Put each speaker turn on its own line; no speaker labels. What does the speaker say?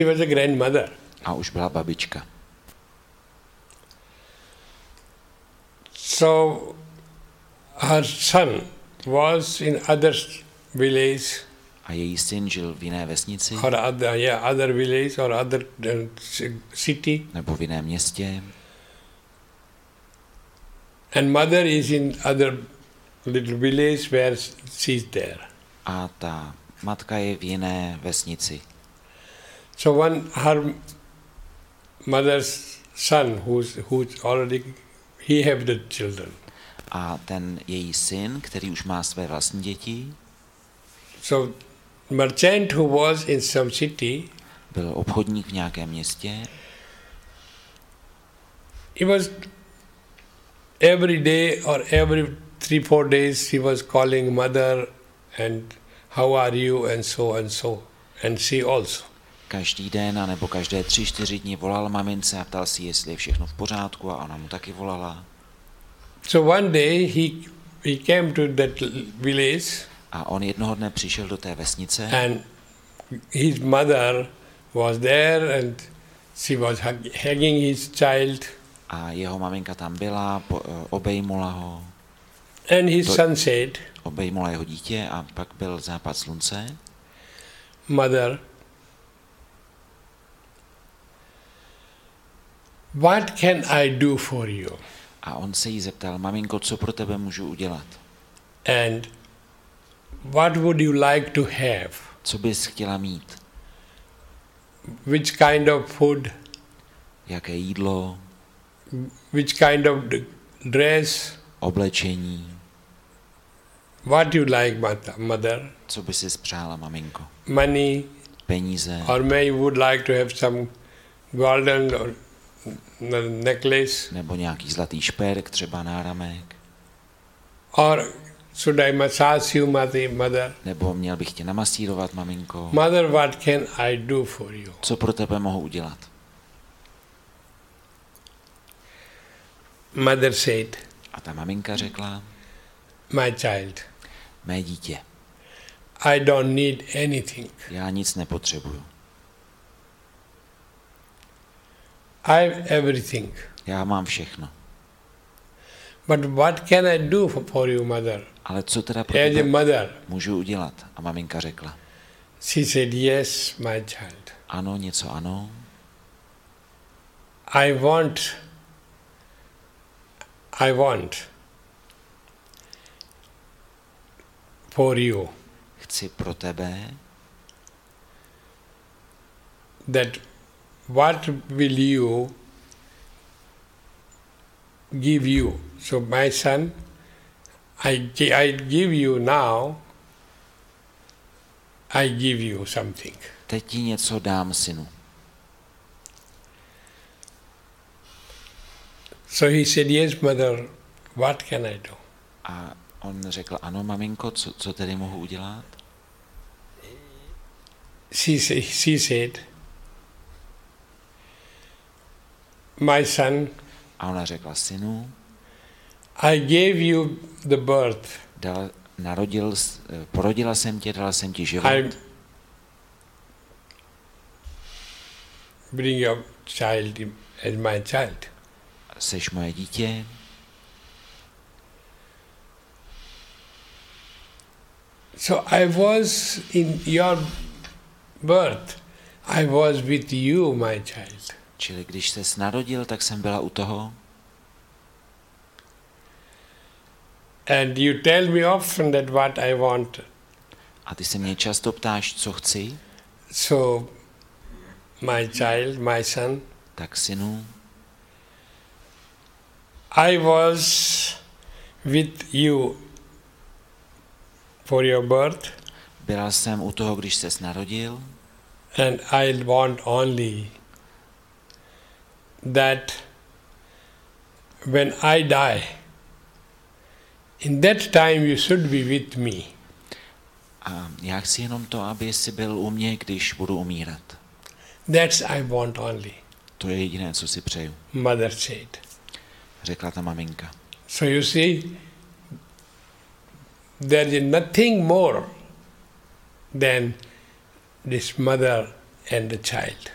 She was a grandmother.
A už byla babička.
So her son was in other village
A její syn žil v jiné vesnici
or other village or other city,
nebo v jiném městě.
and mother is in other little village where she's there.
A ta matka je v jiné vesnici.
So her mother's son, who's already, he have the children.
A ten její syn, který už má své vlastní děti,
So merchant who was in some city,
byl obchodník v nějakém městě,
he was every day or every 3-4 days he was calling mother and how are you and so and she also.
každý den a nebo každé 3-4 dny volal mamince a ptal si, jestli je všechno v pořádku, a ona mu taky volala.
So one day he came to that village
A on jednoho dne přišel do té vesnice
and his mother was there and she was hugging his child
a jeho maminka tam byla, obejmula ho,
and his son said,
obejmula jeho dítě a pak byl západ slunce.
Mother, what can I do for you?
A on se jí zeptal, maminko, co pro tebe můžu udělat?
And what would you like to have?
Co bys chtěla mít?
Which kind of food?
Jaké jídlo,
Which kind of dress?
oblečení?
What you like, mother?
Co by si spřála, maminko?
Money?
Peníze?
Or may you would like to have some golden or necklace?
Nebo nějaký zlatý šperk, třeba náramek?
Or should I massage you, mother?
Nebo měl bych tě namasírovat, maminko?
Mother, what can I do for you?
Co pro tebe mohu udělat?
Mother said,
A ta maminka řekla,
my child,
mé dítě,
I don't need anything.
já nic nepotřebuju.
I have everything.
Já mám všechno.
But what can I do for you, mother?
Ale co teda pro
As a
tebe
mother,
můžu udělat? A maminka řekla,
she said, yes, my child.
ano, něco ano.
I want for you
Chci pro tebe,
that what will you give you? So my son, I give you now, I give you something.
teď ti něco dám, synu.
So he said, yes, mother, what can I do?
A on řekl, ano, maminko, co tedy mohu udělat?
She said, my son,
A ona řekla, synu,
I gave you the birth.
Porodila jsem tě, dala jsem ti život.
I bring your child as my child.
Seš moje dítě.
So I was in your birth. I was with you, my child.
Čili když ses narodil, tak jsem byla u toho.
And you tell me often that what I want.
A ty se mě často ptáš, co chci.
So, my child, my son,
Tak synu,
I was with you for your birth,
byla jsem u toho, když ses narodil.
and I want only that when I die, in that time you should be with me.
A já chci jenom to, aby jsi byl u mě, když budu umírat.
That's I want only,
To je jediné, co si přeju,
mother said.
řekla ta maminka.
So you see, there is nothing more than this mother and the child.